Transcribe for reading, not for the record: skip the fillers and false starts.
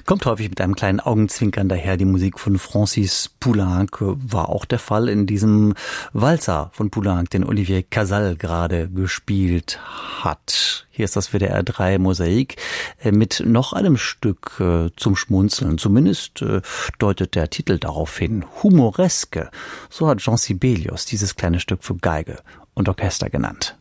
Kommt häufig mit einem kleinen Augenzwinkern daher. Die Musik von Francis Poulenc war auch der Fall in diesem Walzer von Poulenc, den Olivier Casal gerade gespielt hat. Hier ist das WDR 3 Mosaik mit noch einem Stück zum Schmunzeln. Zumindest deutet der Titel darauf hin. Humoreske. So hat Jean Sibelius dieses kleine Stück für Geige und Orchester genannt.